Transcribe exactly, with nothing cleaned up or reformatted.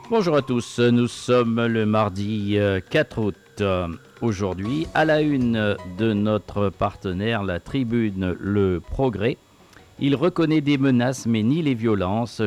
Bonjour à tous, nous sommes le mardi euh, quatre août. Euh, Aujourd'hui, à la une de notre partenaire, la tribune Le Progrès, il reconnaît des menaces mais nie les violences.